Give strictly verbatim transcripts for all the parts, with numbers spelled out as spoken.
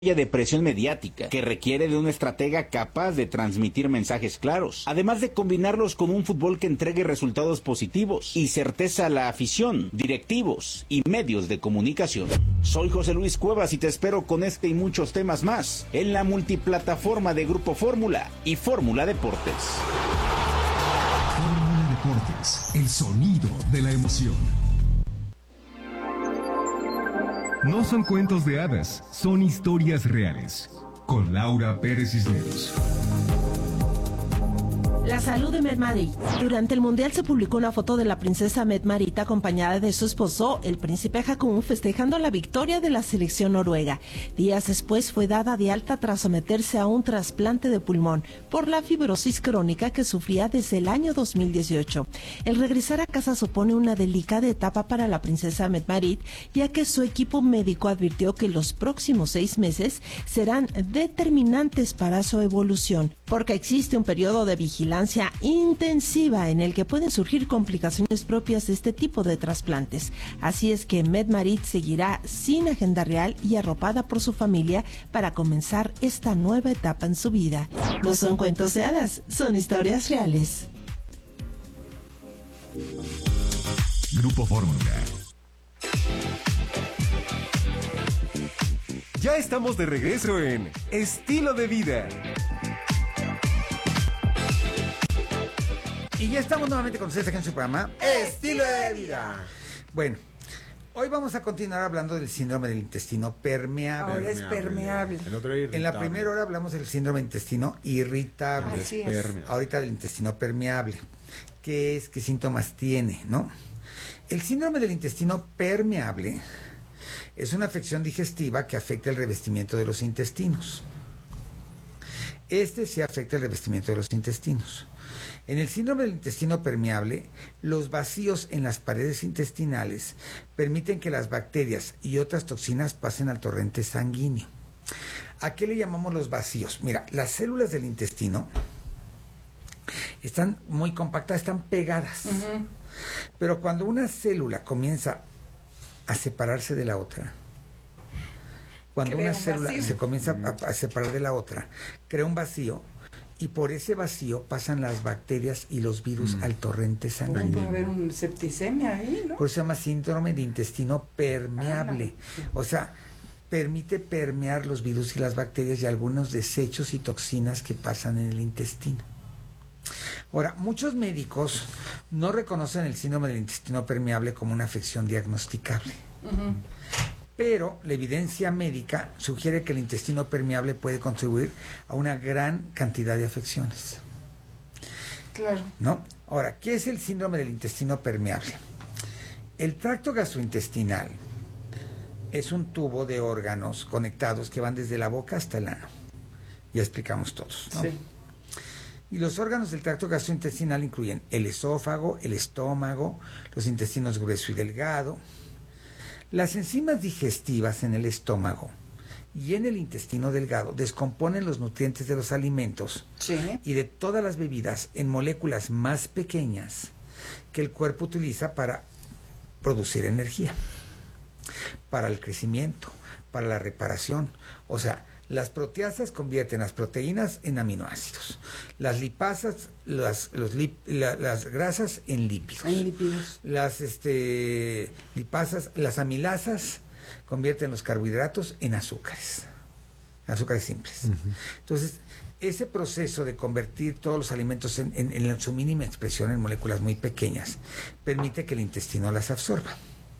de presión mediática, que requiere de un estratega capaz de transmitir mensajes claros, además de combinarlos con un fútbol que entregue resultados positivos y certeza a la afición, directivos y medios de comunicación. Soy José Luis Cuevas y te espero con este y muchos temas más en la multiplataforma de Grupo Fórmula y Fórmula Deportes. Fórmula Deportes, el sonido de la emoción. No son cuentos de hadas, son historias reales. Con Laura Pérez Cisneros. La salud de Mette-Marit. Durante el Mundial se publicó una foto de la princesa Mette-Marit acompañada de su esposo, el príncipe Haakon, festejando la victoria de la selección noruega. Días después fue dada de alta tras someterse a un trasplante de pulmón por la fibrosis crónica que sufría desde el año dos mil dieciocho. El regresar a casa supone una delicada etapa para la princesa Mette-Marit, ya que su equipo médico advirtió que los próximos seis meses serán determinantes para su evolución, porque existe un periodo de vigilancia intensiva en el que pueden surgir complicaciones propias de este tipo de trasplantes. Así es que Mette-Marit seguirá sin agenda real y arropada por su familia para comenzar esta nueva etapa en su vida. No son cuentos de hadas, son historias reales. Grupo Fórmula. Ya estamos de regreso en Estilo de Vida. Y ya estamos nuevamente con ustedes aquí en su programa Estilo de Vida. Bueno, hoy vamos a continuar hablando del síndrome del intestino permeable. Ahora es permeable. En la primera hora hablamos del síndrome del intestino irritable. Así es. Ahorita del intestino permeable. ¿Qué es? ¿Qué síntomas tiene? ¿No? El síndrome del intestino permeable es una afección digestiva que afecta el revestimiento de los intestinos. Este sí afecta el revestimiento de los intestinos. En el síndrome del intestino permeable, los vacíos en las paredes intestinales permiten que las bacterias y otras toxinas pasen al torrente sanguíneo. ¿A qué le llamamos los vacíos? Mira, las células del intestino están muy compactadas, están pegadas. Uh-huh. Pero cuando una célula comienza a separarse de la otra, cuando crea una un célula vacío. se comienza a, a separar de la otra, crea un vacío. Y por ese vacío pasan las bacterias y los virus mm. al torrente sanguíneo. Puede haber un septicemia ahí, ¿no? Por eso se llama síndrome de intestino permeable. Ah, no. O sea, permite permear los virus y las bacterias y algunos desechos y toxinas que pasan en el intestino. Ahora, muchos médicos no reconocen el síndrome del intestino permeable como una afección diagnosticable. Uh-huh. Pero la evidencia médica sugiere que el intestino permeable puede contribuir a una gran cantidad de afecciones. Claro. ¿No? Ahora, ¿qué es el síndrome del intestino permeable? El tracto gastrointestinal es un tubo de órganos conectados que van desde la boca hasta el ano. Ya explicamos todos, ¿no? Sí. Y los órganos del tracto gastrointestinal incluyen el esófago, el estómago, los intestinos grueso y delgado. Las enzimas digestivas en el estómago y en el intestino delgado descomponen los nutrientes de los alimentos sí. y de todas las bebidas en moléculas más pequeñas que el cuerpo utiliza para producir energía, para el crecimiento, para la reparación. O sea, las proteasas convierten las proteínas en aminoácidos, las lipasas, las, los lip, la, las grasas en lípidos, en lípidos. las este, lipasas, las amilasas convierten los carbohidratos en azúcares, azúcares simples. Uh-huh. Entonces, ese proceso de convertir todos los alimentos en, en, en su mínima expresión en moléculas muy pequeñas permite que el intestino las absorba.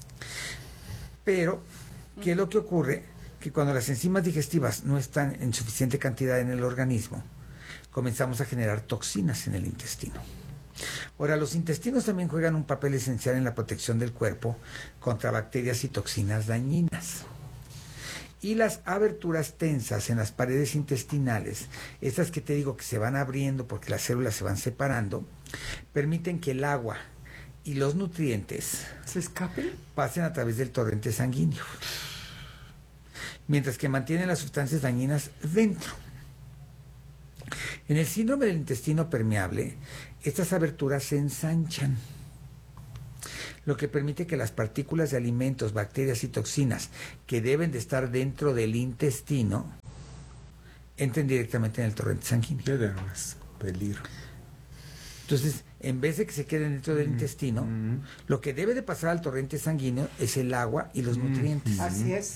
Pero, ¿qué es lo que ocurre? Que cuando las enzimas digestivas no están en suficiente cantidad en el organismo, comenzamos a generar toxinas en el intestino. Ahora, los intestinos también juegan un papel esencial en la protección del cuerpo contra bacterias y toxinas dañinas. Y las aberturas tensas en las paredes intestinales, estas que te digo que se van abriendo porque las células se van separando, permiten que el agua y los nutrientes se escapen, pasen a través del torrente sanguíneo, mientras que mantienen las sustancias dañinas dentro. En el síndrome del intestino permeable, estas aberturas se ensanchan. lo que permite que las partículas de alimentos, bacterias y toxinas que deben de estar dentro del intestino entren directamente en el torrente sanguíneo. Qué demás peligro. Entonces, en vez de que se queden dentro del Mm, intestino, mm. lo que debe de pasar al torrente sanguíneo es el agua y los nutrientes. Así es.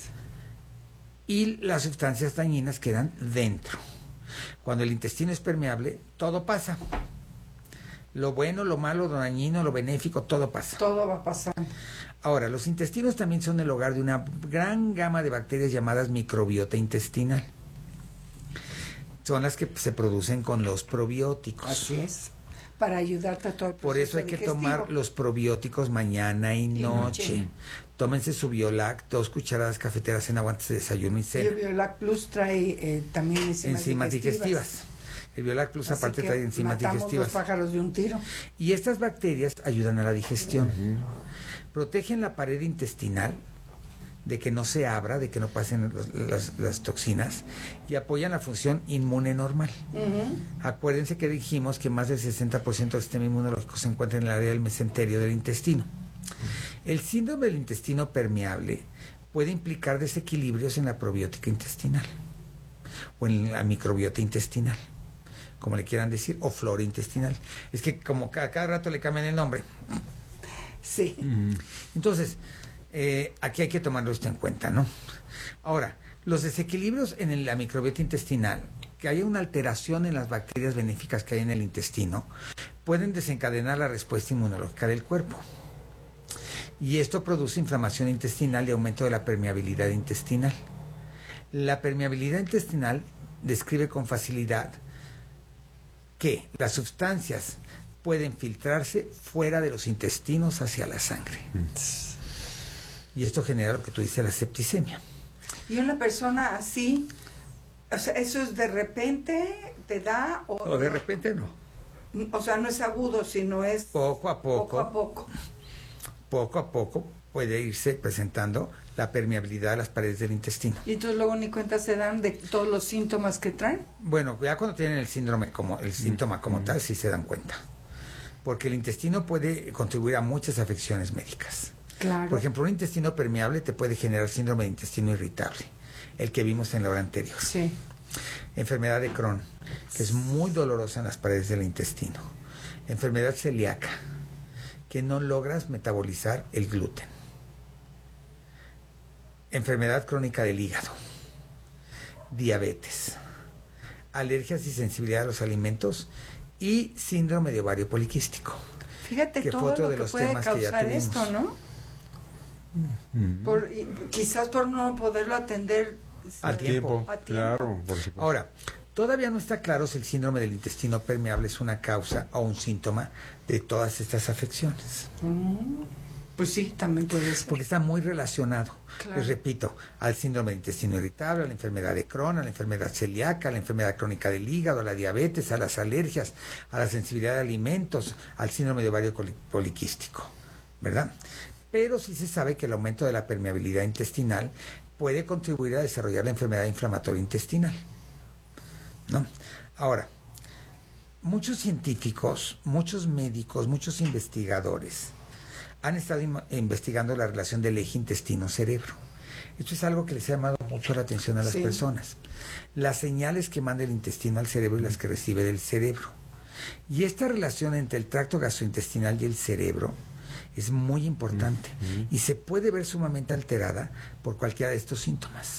Y las sustancias dañinas quedan dentro. Cuando el intestino es permeable, todo pasa. Lo bueno, lo malo, lo dañino, lo benéfico, todo pasa. Todo va pasando. Ahora, los intestinos también son el hogar de una gran gama de bacterias llamadas microbiota intestinal. Son las que se producen con los probióticos. Así es. Para ayudarte a todo el Por eso hay proceso que digestivo. tomar los probióticos mañana y noche. noche. Tómense su Biolac, dos cucharadas cafeteras en agua antes de desayuno y Y cena. el Biolac Plus trae eh, también enzimas, Enzimas digestivas. El Biolac Plus Así aparte que trae enzimas matamos digestivas. dos pájaros de un tiro. Y estas bacterias ayudan a la digestión. Protegen la pared intestinal de que no se abra, de que no pasen los- las, las toxinas, y apoyan la función inmune normal. Ujú. Acuérdense que dijimos que más del sesenta por ciento del sistema inmunológico se encuentra en el área del mesenterio del intestino. El síndrome del intestino permeable puede implicar desequilibrios en la probiótica intestinal o en la microbiota intestinal, como le quieran decir, o flora intestinal. Es que como cada, cada rato le cambian el nombre. Sí. Entonces, eh, aquí hay que tomarlo esto en cuenta, ¿no? Ahora, los desequilibrios en el- la microbiota intestinal, que haya una alteración en las bacterias benéficas que hay en el intestino, pueden desencadenar la respuesta inmunológica del cuerpo. Y esto produce inflamación intestinal y aumento de la permeabilidad intestinal. La permeabilidad intestinal describe con facilidad que las sustancias pueden filtrarse fuera de los intestinos hacia la sangre. Y esto genera lo que tú dices, la septicemia. Y una persona así, o sea, eso es de repente, te da, o, O de repente no. o sea, no es agudo, sino es Poco a poco, poco a poco. poco a poco puede irse presentando la permeabilidad de las paredes del intestino. Y entonces luego ni cuenta se dan de todos los síntomas que traen. Bueno, ya cuando tienen el síndrome como el síntoma como tal, sí se dan cuenta. Porque el intestino puede contribuir a muchas afecciones médicas. Claro. Por ejemplo, un intestino permeable te puede generar síndrome de intestino irritable, el que vimos en la hora anterior. Sí. Enfermedad de Crohn, que es muy dolorosa en las paredes del intestino. Enfermedad celíaca, que no logras metabolizar el gluten. Enfermedad crónica del hígado. Diabetes. Alergias y sensibilidad a los alimentos y síndrome de ovario poliquístico. Fíjate que fue todo otro lo de que los puede temas que ya causar tuvimos. esto, ¿no? Por, y quizás por no poderlo atender A este, tiempo. a tiempo. Claro, por supuesto. Ahora, todavía no está claro si el síndrome del intestino permeable es una causa o un síntoma de todas estas afecciones, Mm, Pues sí, también puede ser. porque está muy relacionado, Claro. les repito, al síndrome del intestino irritable, a la enfermedad de Crohn, a la enfermedad celíaca, a la enfermedad crónica del hígado, a la diabetes, a las alergias, a la sensibilidad de alimentos, al síndrome de ovario coli- poliquístico, ¿verdad? Pero sí se sabe que el aumento de la permeabilidad intestinal puede contribuir a desarrollar la enfermedad inflamatoria intestinal, ¿no? Ahora, muchos científicos, muchos médicos, muchos investigadores han estado im- investigando la relación del eje intestino-cerebro. Esto es algo que les ha llamado mucho la atención a las Sí. personas. Las señales que manda el intestino al cerebro y las que recibe del cerebro. Y esta relación entre el tracto gastrointestinal y el cerebro es muy importante y se puede ver sumamente alterada por cualquiera de estos síntomas.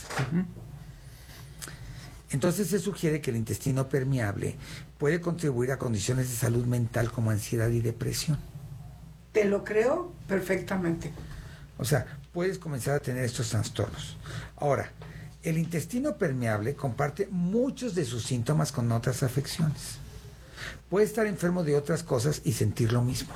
Entonces se sugiere que el intestino permeable puede contribuir a condiciones de salud mental como ansiedad y depresión. Te lo creo perfectamente. O sea, puedes comenzar a tener estos trastornos. Ahora, el intestino permeable comparte muchos de sus síntomas con otras afecciones. Puede estar enfermo de otras cosas y sentir lo mismo.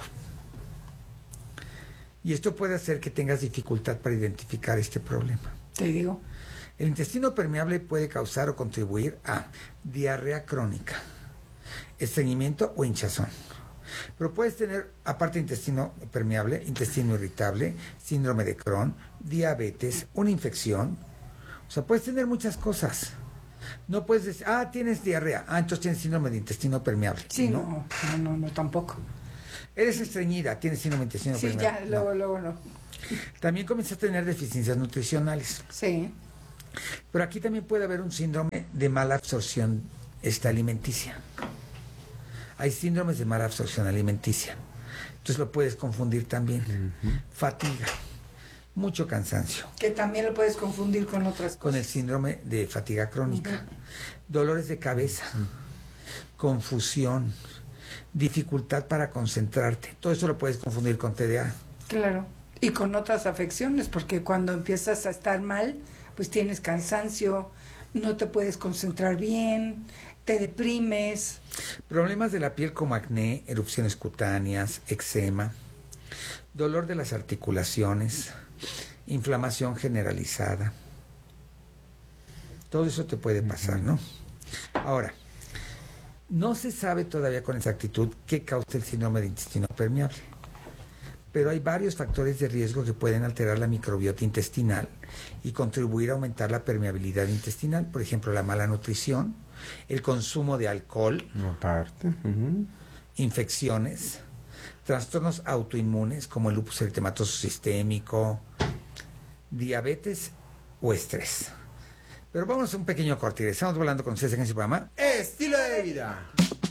Y esto puede hacer que tengas dificultad para identificar este problema. Te digo. El intestino permeable puede causar o contribuir a diarrea crónica, estreñimiento o hinchazón. Pero puedes tener, aparte de intestino permeable, intestino irritable, síndrome de Crohn, diabetes, una infección. O sea, puedes tener muchas cosas. No puedes decir, ah, tienes diarrea, ah, entonces tienes síndrome de intestino permeable. Sí, no, no, no, no, tampoco. Eres estreñida, tienes síndrome de intestino Sí, permeable. ya, luego, No. luego no. También comienza a tener deficiencias nutricionales. Sí. Pero aquí también puede haber un síndrome de mala absorción esta alimenticia. Hay síndromes de mala absorción alimenticia. Entonces lo puedes confundir también. Uh-huh. Fatiga, mucho cansancio. Que también lo puedes confundir con otras cosas. Con el síndrome de fatiga crónica. Uh-huh. Dolores de cabeza, uh-huh. confusión, dificultad para concentrarte. Todo eso lo puedes confundir con T D A. Claro. Y con otras afecciones, porque cuando empiezas a estar mal, pues tienes cansancio, no te puedes concentrar bien, te deprimes. Problemas de la piel como acné, erupciones cutáneas, eczema, dolor de las articulaciones, inflamación generalizada. Todo eso te puede pasar, ¿no? Ahora, no se sabe todavía con exactitud qué causa el síndrome de intestino permeable, pero hay varios factores de riesgo que pueden alterar la microbiota intestinal y contribuir a aumentar la permeabilidad intestinal. Por ejemplo, la mala nutrición, el consumo de alcohol, aparte, uh-huh. infecciones, trastornos autoinmunes como el lupus eritematoso sistémico, diabetes o estrés. Pero vamos a un pequeño corte. Estamos hablando con ustedes en este programa Estilo de Vida.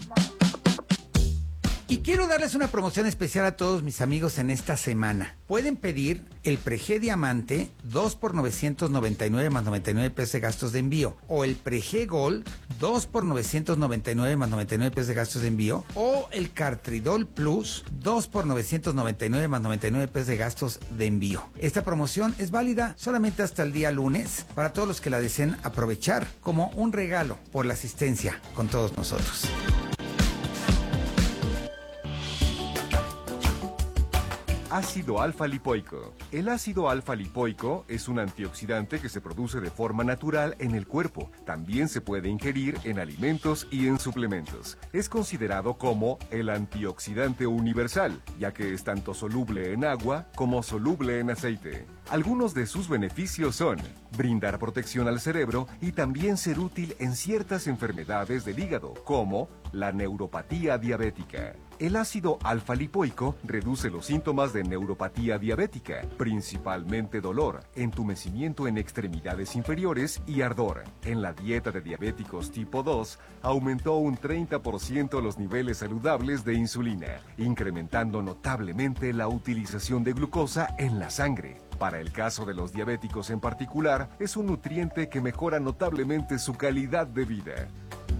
Y quiero darles una promoción especial a todos mis amigos en esta semana. Pueden pedir el Prege Diamante dos por novecientos noventa y nueve más noventa y nueve pesos de gastos de envío. O el Prege Gold dos por novecientos noventa y nueve más noventa y nueve pesos de gastos de envío. O el Cartridol Plus dos por novecientos noventa y nueve más noventa y nueve pesos de gastos de envío. Esta promoción es válida solamente hasta el día lunes para todos los que la deseen aprovechar como un regalo por la asistencia con todos nosotros. Ácido alfa-lipoico. El ácido alfa-lipoico es un antioxidante que se produce de forma natural en el cuerpo. También se puede ingerir en alimentos y en suplementos. Es considerado como el antioxidante universal, ya que es tanto soluble en agua como soluble en aceite. Algunos de sus beneficios son brindar protección al cerebro y también ser útil en ciertas enfermedades del hígado, como la neuropatía diabética. El ácido alfa-lipoico reduce los síntomas de neuropatía diabética, principalmente dolor, entumecimiento en extremidades inferiores y ardor. En la dieta de diabéticos tipo dos, aumentó un treinta por ciento los niveles saludables de insulina, incrementando notablemente la utilización de glucosa en la sangre. Para el caso de los diabéticos en particular, es un nutriente que mejora notablemente su calidad de vida.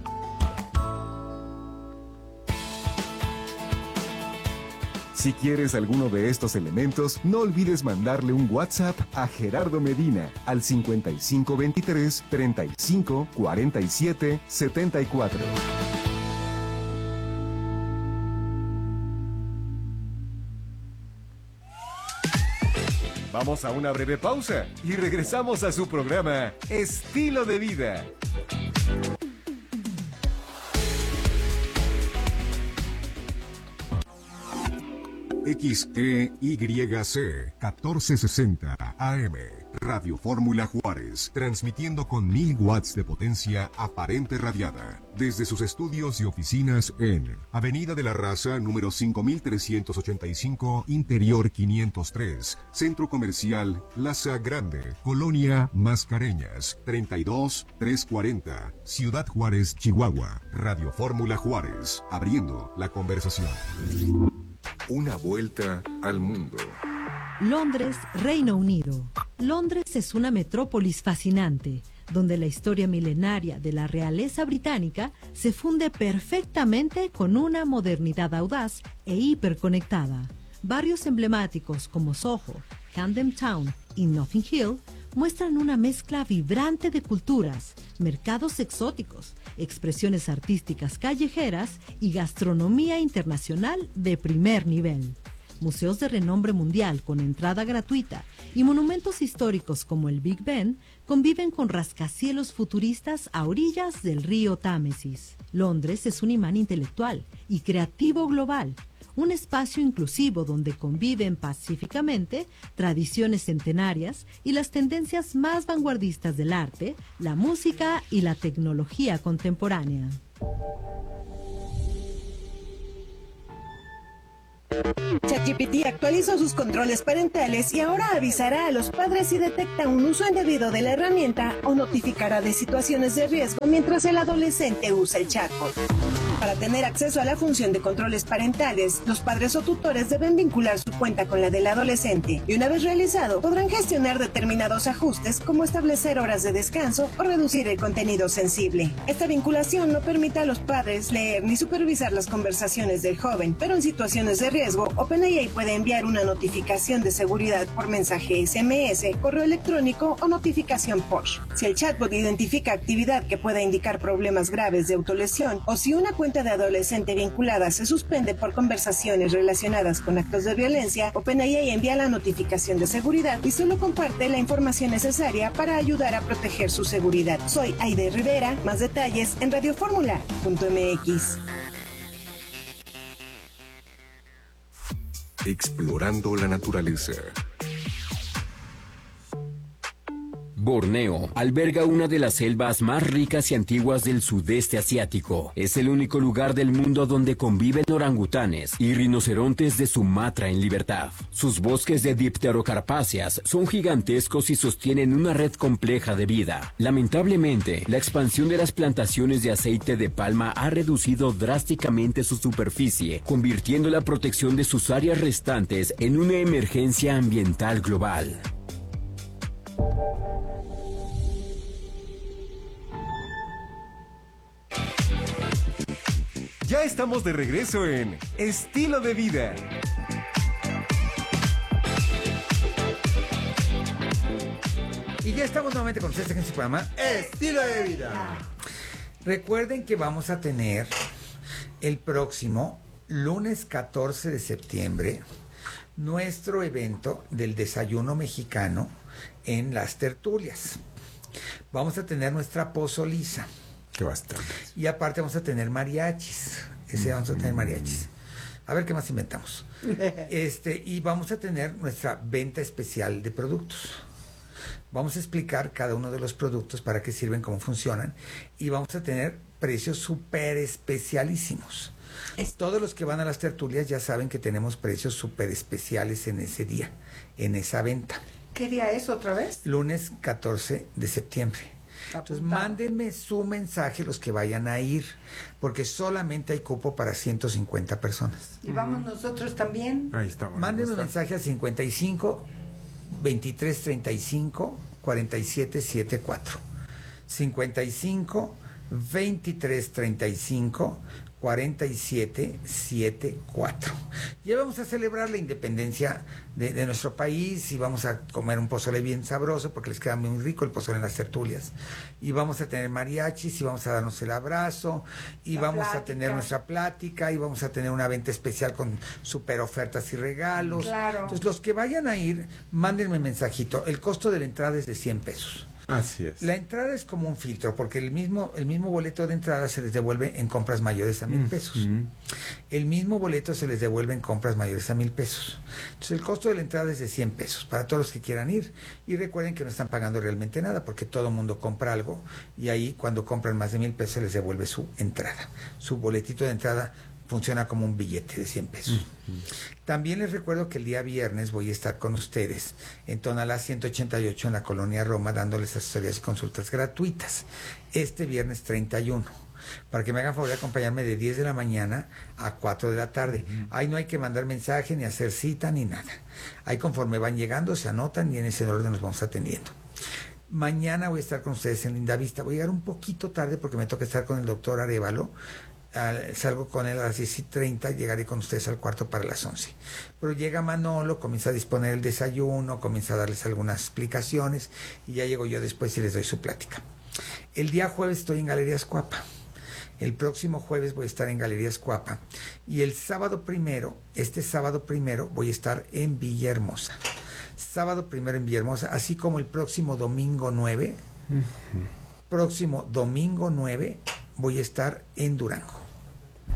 Si quieres alguno de estos elementos, no olvides mandarle un WhatsApp a Gerardo Medina al cincuenta y cinco veintitrés, treinta y cinco, cuarenta y siete, setenta y cuatro. Vamos a una breve pausa y regresamos a su programa Estilo de Vida. X E Y C catorce sesenta A M Radio Fórmula Juárez, transmitiendo con mil watts de potencia aparente radiada, desde sus estudios y oficinas en Avenida de la Raza, número cinco mil trescientos ochenta y cinco, Interior quinientos tres, Centro Comercial Plaza Grande, Colonia Mascareñas, treinta y dos, trescientos cuarenta, Ciudad Juárez, Chihuahua. Radio Fórmula Juárez, abriendo la conversación. Una vuelta al mundo. Londres, Reino Unido. Londres es una metrópolis fascinante, donde la historia milenaria de la realeza británica se funde perfectamente con una modernidad audaz e hiperconectada. Barrios emblemáticos como Soho, Camden Town y Notting Hill muestran una mezcla vibrante de culturas, mercados exóticos, expresiones artísticas callejeras y gastronomía internacional de primer nivel. Museos de renombre mundial con entrada gratuita y monumentos históricos como el Big Ben conviven con rascacielos futuristas a orillas del río Támesis. Londres es un imán intelectual y creativo global, un espacio inclusivo donde conviven pacíficamente tradiciones centenarias y las tendencias más vanguardistas del arte, la música y la tecnología contemporánea. ChatGPT actualizó sus controles parentales y ahora avisará a los padres si detecta un uso indebido de la herramienta o notificará de situaciones de riesgo mientras el adolescente usa el chatbot. Para tener acceso a la función de controles parentales, los padres o tutores deben vincular su cuenta con la del adolescente y una vez realizado, podrán gestionar determinados ajustes como establecer horas de descanso o reducir el contenido sensible. Esta vinculación no permite a los padres leer ni supervisar las conversaciones del joven, pero en situaciones de riesgo, OpenAI puede enviar una notificación de seguridad por mensaje S M S, correo electrónico o notificación push. Si el chatbot identifica actividad que pueda indicar problemas graves de autolesión o si una cuenta de adolescente vinculada se suspende por conversaciones relacionadas con actos de violencia, OpenAI envía la notificación de seguridad y solo comparte la información necesaria para ayudar a proteger su seguridad. Soy Aide Rivera, más detalles en radioformula punto m x. Explorando la naturaleza. Borneo alberga una de las selvas más ricas y antiguas del sudeste asiático. Es el único lugar del mundo donde conviven orangutanes y rinocerontes de Sumatra en libertad. Sus bosques de dipterocarpáceas son gigantescos y sostienen una red compleja de vida. Lamentablemente, la expansión de las plantaciones de aceite de palma ha reducido drásticamente su superficie, convirtiendo la protección de sus áreas restantes en una emergencia ambiental global. Ya estamos de regreso en Estilo de Vida. Y ya estamos nuevamente con ustedes en su programa Estilo de Vida. Recuerden que vamos a tener el próximo lunes catorce de septiembre nuestro evento del desayuno mexicano en las tertulias. Vamos a tener nuestra pozoliza. Qué bastante. Y aparte vamos a tener mariachis. Ese vamos a tener mariachis. A ver qué más inventamos. Este, y vamos a tener nuestra venta especial de productos. Vamos a explicar cada uno de los productos, para qué sirven, cómo funcionan. Y vamos a tener precios súper especialísimos. Todos los que van a las tertulias ya saben que tenemos precios súper especiales en ese día, en esa venta. ¿Qué día es otra vez? Lunes catorce de septiembre. Entonces, mándenme su mensaje los que vayan a ir, porque solamente hay cupo para ciento cincuenta personas. ¿Y vamos nosotros también? Ahí estamos. Mándenme mensaje al cincuenta y cinco, veintitrés, treinta y cinco, cuarenta y siete, setenta y cuatro. cincuenta y cinco, veintitrés, treinta y cinco, cuarenta y siete, setenta y cuatro. Ya vamos a celebrar la independencia de, de nuestro país y vamos a comer un pozole bien sabroso porque les queda muy rico el pozole en las tertulias. Y vamos a tener mariachis y vamos a darnos el abrazo y la vamos plática. a tener nuestra plática y vamos a tener una venta especial con super ofertas y regalos. Claro. Entonces, los que vayan a ir, mándenme mensajito. El costo de la entrada es de cien pesos. Así es. La entrada es como un filtro, porque el mismo, el mismo boleto de entrada se les devuelve en compras mayores a mil pesos. Mm-hmm. El mismo boleto se les devuelve en compras mayores a mil pesos. Entonces el costo de la entrada es de cien pesos para todos los que quieran ir. Y recuerden que no están pagando realmente nada, porque todo el mundo compra algo y ahí cuando compran más de mil pesos se les devuelve su entrada. Su boletito de entrada funciona como un billete de cien pesos. Uh-huh. También les recuerdo que el día viernes voy a estar con ustedes en Tonalá ciento ochenta y ocho en la Colonia Roma, dándoles asesorías y consultas gratuitas. Este viernes treinta y uno. Para que me hagan favor de acompañarme de diez de la mañana a cuatro de la tarde. Uh-huh. Ahí no hay que mandar mensaje, ni hacer cita, ni nada. Ahí conforme van llegando, se anotan y en ese orden nos vamos atendiendo. Mañana voy a estar con ustedes en Lindavista. Voy a llegar un poquito tarde porque me toca estar con el doctor Arévalo. Uh, salgo con él a las diez y treinta, llegaré con ustedes al cuarto para las once. Pero llega Manolo, comienza a disponer el desayuno, comienza a darles algunas explicaciones y ya llego yo después y les doy su plática. El día jueves estoy en Galerías Cuapa. El próximo jueves voy a estar en Galerías Cuapa. Y el sábado primero, este sábado primero, voy a estar en Villahermosa. Sábado primero en Villahermosa, así como el próximo domingo nueve. Uh-huh. Próximo domingo nueve voy a estar en Durango.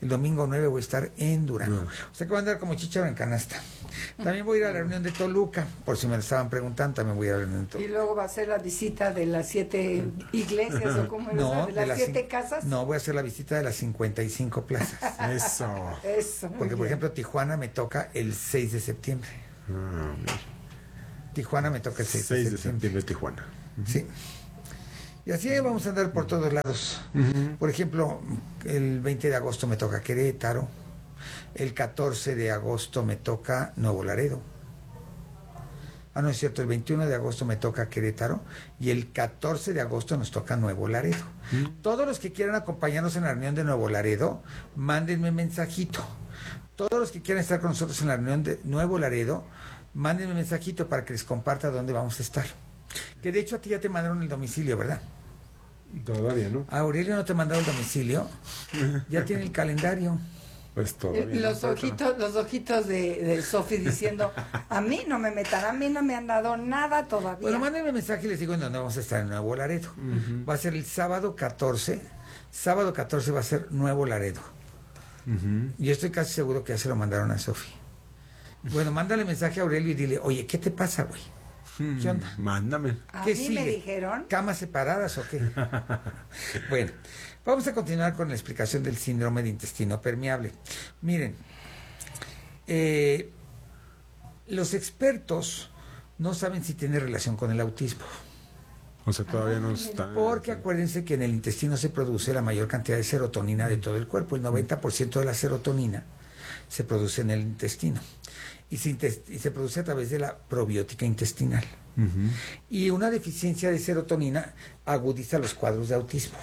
El domingo nueve voy a estar en Durango. O sea que voy a andar como chícharo en canasta. También voy a ir a la reunión de Toluca, por si me lo estaban preguntando, también voy a ir a la reunión de Toluca. Y luego va a ser la visita de las siete iglesias, ¿o cómo es? No, ¿De las de las siete cin- casas? No, voy a hacer la visita de las cincuenta y cinco plazas. Eso. Eso. muy Porque, por bien. ejemplo, Tijuana me toca el seis de septiembre. Ah, mira. Tijuana me toca el seis, seis de de septiembre. septiembre, Tijuana. Sí. Y así vamos a andar por todos lados. Ujú. Por ejemplo, el veinte de agosto me toca Querétaro. El catorce de agosto me toca Nuevo Laredo. Ah, no es cierto, el veintiuno de agosto me toca Querétaro y el catorce de agosto nos toca Nuevo Laredo. Todos los que quieran acompañarnos en la reunión de Nuevo Laredo, mándenme mensajito. Todos los que quieran estar con nosotros en la reunión de Nuevo Laredo, mándenme mensajito para que les comparta dónde vamos a estar. Que de hecho a ti ya te mandaron el domicilio, ¿verdad? Todavía, ¿no? A Aurelio no te mandaron el domicilio. Ya tiene el calendario. Pues todavía. Y los no, pero- ojitos, los ojitos de, de Sofi diciendo, a mí no me metan, a mí no me han dado nada todavía. Bueno, mándenme mensaje y les digo en dónde vamos a estar en Nuevo Laredo. Ujú. Va a ser el sábado catorce. Sábado catorce va a ser Nuevo Laredo. Ujú. Yo estoy casi seguro que ya se lo mandaron a Sofi. Bueno, mándale mensaje a Aurelio y dile, oye, ¿qué te pasa, güey? ¿Qué onda? Mándame. A ¿Qué mí sigue? me dijeron. ¿Camas separadas o qué? Bueno, vamos a continuar con la explicación del síndrome de intestino permeable. Miren, eh, los expertos no saben si tiene relación con el autismo. O sea, todavía no está. Porque acuérdense que en el intestino se produce la mayor cantidad de serotonina de todo el cuerpo. El noventa por ciento de la serotonina se produce en el intestino. Y se, intes- y se produce a través de la probiótica intestinal. Ujú. Y una deficiencia de serotonina agudiza los cuadros de autismo.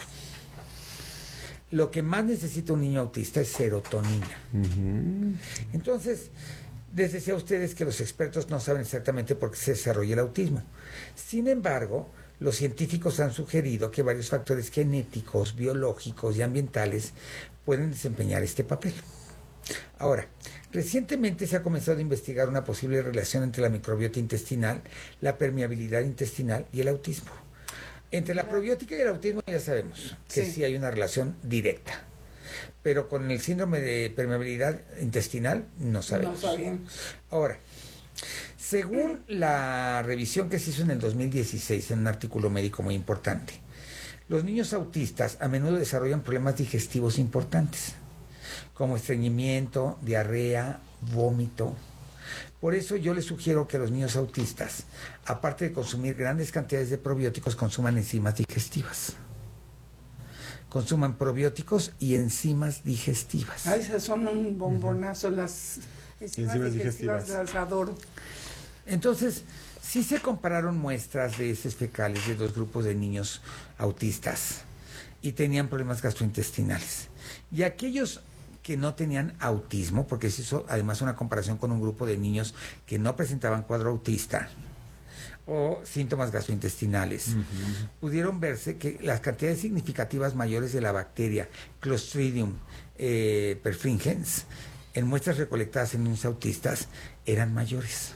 Lo que más necesita un niño autista es serotonina. Ujú. Entonces, les decía a ustedes que los expertos no saben exactamente por qué se desarrolla el autismo. Sin embargo, los científicos han sugerido que varios factores genéticos, biológicos y ambientales pueden desempeñar este papel. Ahora, recientemente se ha comenzado a investigar una posible relación entre la microbiota intestinal, la permeabilidad intestinal y el autismo. Entre la probiótica y el autismo ya sabemos que sí, Sí. hay una relación directa, pero con el síndrome de permeabilidad intestinal no sabemos. No sabían. Ahora, según la revisión que se hizo en el dos mil dieciséis en un artículo médico muy importante, los niños autistas a menudo desarrollan problemas digestivos importantes, como estreñimiento, diarrea, vómito. Por eso yo les sugiero que los niños autistas, aparte de consumir grandes cantidades de probióticos, consuman enzimas digestivas. Consuman probióticos y enzimas digestivas. Ay, esas son un bombonazo, las enzimas Enzimas digestivas, digestivas. las adoro. Entonces, sí se compararon muestras de heces fecales de dos grupos de niños autistas y tenían problemas gastrointestinales. Y aquellos que no tenían autismo, porque se hizo además una comparación con un grupo de niños que no presentaban cuadro autista o síntomas gastrointestinales, pudieron verse que las cantidades significativas mayores de la bacteria Clostridium eh, perfringens en muestras recolectadas en niños autistas eran mayores.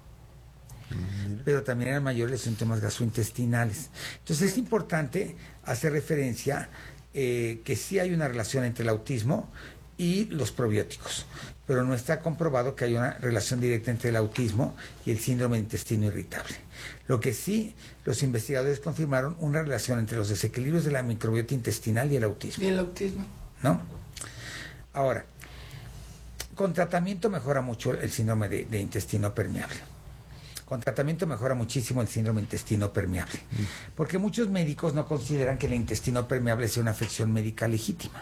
Pero también eran mayores los síntomas gastrointestinales. Entonces es importante hacer referencia eh, que sí hay una relación entre el autismo y los probióticos, pero no está comprobado que haya una relación directa entre el autismo y el síndrome de intestino irritable. Lo que sí, los investigadores confirmaron una relación entre los desequilibrios de la microbiota intestinal y el autismo. Y el autismo. ¿No? Ahora, con tratamiento mejora mucho el síndrome de, de intestino permeable. Con tratamiento mejora muchísimo el síndrome de intestino permeable. Porque muchos médicos no consideran que el intestino permeable sea una afección médica legítima.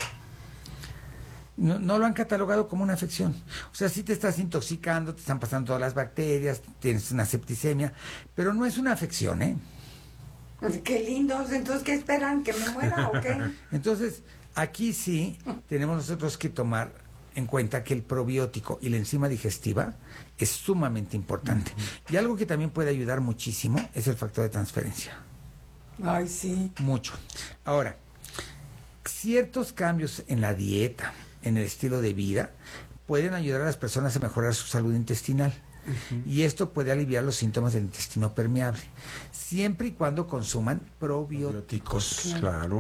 No, no lo han catalogado como una afección. O sea, sí te estás intoxicando, te están pasando todas las bacterias, tienes una septicemia, pero no es una afección, ¿eh? Qué lindos, entonces, ¿qué esperan? ¿Que me muera o qué? Entonces, aquí sí tenemos nosotros que tomar en cuenta que el probiótico y la enzima digestiva es sumamente importante. Y algo que también puede ayudar muchísimo es el factor de transferencia. Ay, sí. Mucho. Ahora, ciertos cambios en la dieta, en el estilo de vida, pueden ayudar a las personas a mejorar su salud intestinal. Uh-huh. Y esto puede aliviar los síntomas del intestino permeable, siempre y cuando consuman probióticos. Claro.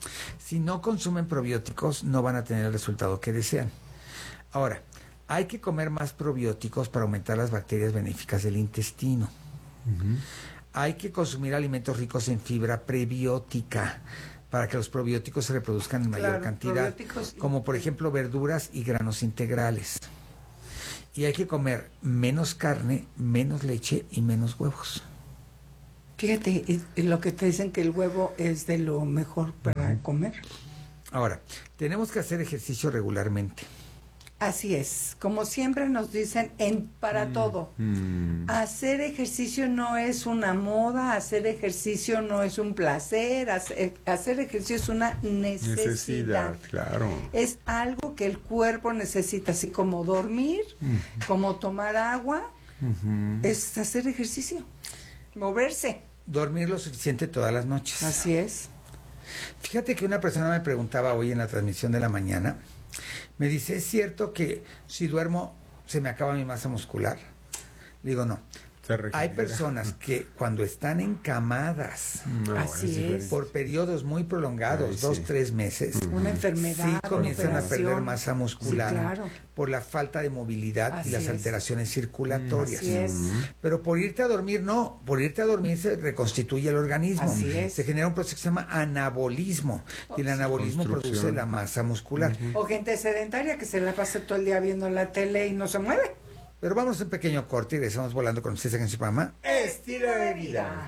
Si no consumen probióticos, no van a tener el resultado que desean. Ahora, hay que comer más probióticos para aumentar las bacterias benéficas del intestino. Uh-huh. Hay que consumir alimentos ricos en fibra prebiótica para que los probióticos se reproduzcan en mayor claro, cantidad, como por ejemplo verduras y granos integrales. Y hay que comer menos carne, menos leche y menos huevos. Fíjate, lo que te dicen que el huevo es de lo mejor para comer. Ahora, tenemos que hacer ejercicio regularmente. Así es, como siempre nos dicen en para mm, todo. Mm. Hacer ejercicio no es una moda, hacer ejercicio no es un placer, hacer, hacer ejercicio es una necesidad. Necesidad, claro. Es algo que el cuerpo necesita, así como dormir, uh-huh. como tomar agua, uh-huh. es hacer ejercicio, moverse. Dormir lo suficiente todas las noches. Así es. Fíjate que una persona me preguntaba hoy en la transmisión de la mañana, me dice, ¿es cierto que si duermo se me acaba mi masa muscular? Le digo, no. Hay personas que cuando están encamadas no, Así es. por periodos muy prolongados, Ay, dos, sí. tres meses, una enfermedad, sí comienzan a perder masa muscular sí, claro. por la falta de movilidad Así y las es. alteraciones circulatorias. Así es. Pero por irte a dormir, no. Por irte a dormir se reconstituye el organismo. Así es. Se genera un proceso que se llama anabolismo. Y el anabolismo produce la masa muscular. Uh-huh. O gente sedentaria que se la pasa todo el día viendo la tele y no se mueve. Pero vamos a un pequeño corte y regresamos volando con ustedes en su programa Estilo de Vida.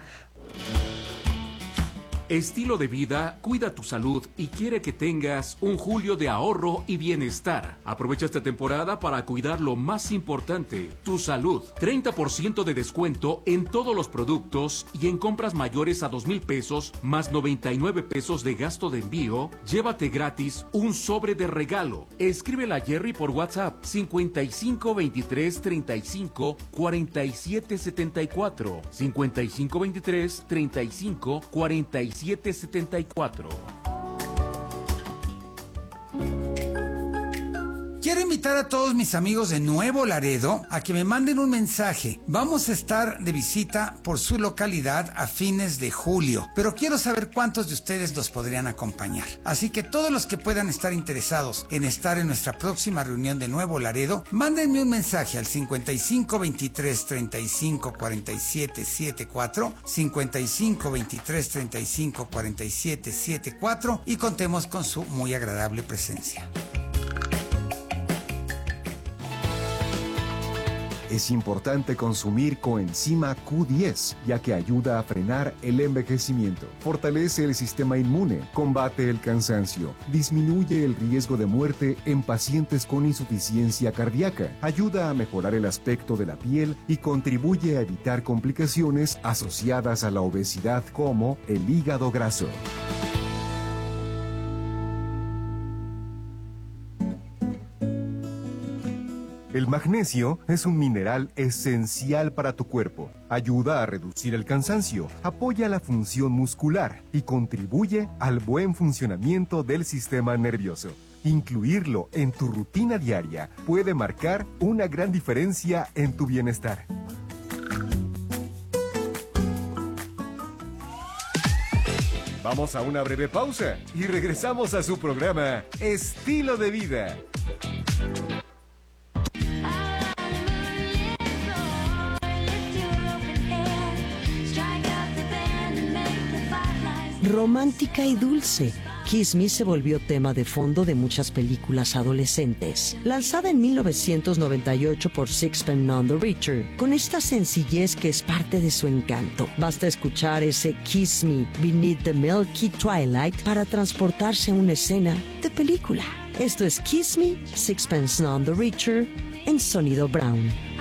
Estilo de Vida cuida tu salud y quiere que tengas un julio de ahorro y bienestar. Aprovecha esta temporada para cuidar lo más importante, tu salud. treinta por ciento de descuento en todos los productos y en compras mayores a dos mil pesos más noventa y nueve pesos de gasto de envío. Llévate gratis un sobre de regalo. Escríbele a Jerry por WhatsApp cincuenta y cinco veintitrés treinta y cinco cuarenta y siete setenta y cuatro. cincuenta y cinco veintitrés treinta y cinco cuarenta y siete setenta y cuatro. Quiero invitar a todos mis amigos de Nuevo Laredo a que me manden un mensaje. Vamos a estar de visita por su localidad a fines de julio, pero quiero saber cuántos de ustedes los podrían acompañar. Así que todos los que puedan estar interesados en estar en nuestra próxima reunión de Nuevo Laredo, mándenme un mensaje al cincuenta y cinco veintitrés treinta y cinco cuarenta y siete setenta y cuatro, cincuenta y cinco veintitrés treinta y cinco cuarenta y siete setenta y cuatro y contemos con su muy agradable presencia. Es importante consumir coenzima Q diez, ya que ayuda a frenar el envejecimiento, fortalece el sistema inmune, combate el cansancio, disminuye el riesgo de muerte en pacientes con insuficiencia cardíaca, ayuda a mejorar el aspecto de la piel y contribuye a evitar complicaciones asociadas a la obesidad como el hígado graso. El magnesio es un mineral esencial para tu cuerpo. Ayuda a reducir el cansancio, apoya la función muscular y contribuye al buen funcionamiento del sistema nervioso. Incluirlo en tu rutina diaria puede marcar una gran diferencia en tu bienestar. Vamos a una breve pausa y regresamos a su programa Estilo de Vida. Romántica y dulce, Kiss Me se volvió tema de fondo de muchas películas adolescentes. Lanzada en mil novecientos noventa y ocho por Sixpence None the Richer, con esta sencillez que es parte de su encanto. Basta escuchar ese Kiss Me Beneath the Milky Twilight para transportarse a una escena de película. Esto es Kiss Me, Sixpence None the Richer, en Sonido Brown.